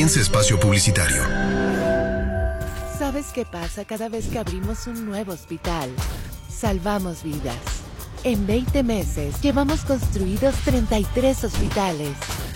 Comienza espacio publicitario. ¿Sabes qué pasa cada vez que abrimos un nuevo hospital? Salvamos vidas. En 20 meses llevamos construidos 33 hospitales.